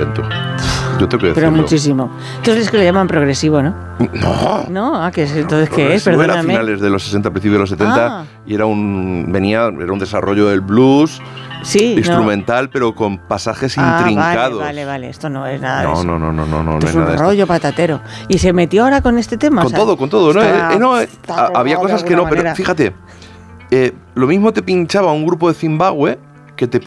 invento. Yo tengo que decirlo. Pero muchísimo. Entonces es que lo llaman progresivo, ¿no? No. No, entonces ¿qué es? Progresivo era a Perdóname. finales de los 60, principios de los 70 y era un desarrollo del blues instrumental, pero con pasajes intrincados. Vale, esto no es nada de eso. No Esto es un rollo patatero. ¿Y se metió ahora con este tema? Con todo, ¿no? Había cosas que no, pero fíjate, lo mismo te pinchaba un grupo de Zimbabue que te